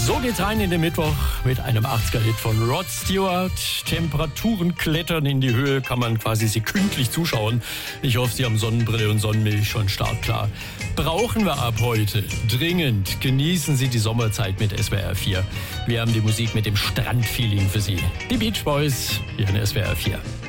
So geht's rein in den Mittwoch mit einem 80er-Hit von Rod Stewart. Temperaturen klettern in die Höhe, kann man quasi sekündlich zuschauen. Ich hoffe, Sie haben Sonnenbrille und Sonnenmilch schon startklar. Brauchen wir ab heute dringend. Genießen Sie die Sommerzeit mit SWR 4. Wir haben die Musik mit dem Strandfeeling für Sie. Die Beach Boys hier in SWR 4.